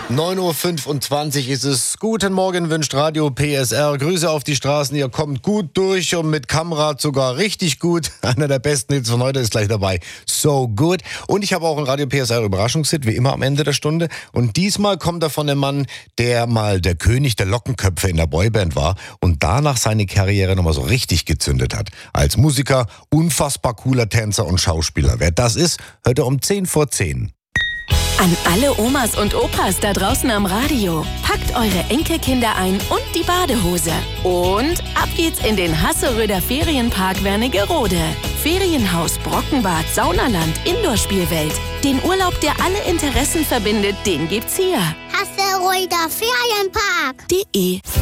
9.25 Uhr ist es. Guten Morgen wünscht Radio PSR. Grüße auf die Straßen. Ihr kommt gut durch und mit Kamrad sogar richtig gut. Einer der besten Hits von heute ist gleich dabei. So good. Und ich habe auch einen Radio PSR Überraschungshit, wie immer am Ende der Stunde. Und diesmal kommt er von einem Mann, der mal der König der Lockenköpfe in der Boyband war und danach seine Karriere nochmal so richtig gezündet hat. Als Musiker, unfassbar cooler Tänzer und Schauspieler. Wer das ist, hört er um 10:10. An alle Omas und Opas da draußen am Radio. Packt eure Enkelkinder ein und die Badehose. Und ab geht's in den Hasseröder Ferienpark Wernigerode. Ferienhaus, Brockenbad, Saunaland, Indoorspielwelt. Den Urlaub, der alle Interessen verbindet, den gibt's hier. Hasseröder Ferienpark.de